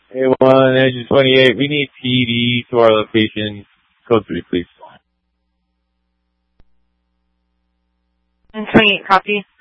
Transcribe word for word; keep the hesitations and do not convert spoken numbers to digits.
A one, engine twenty-eight, we need P D to our location. Code three, please. And twenty-eight, copy.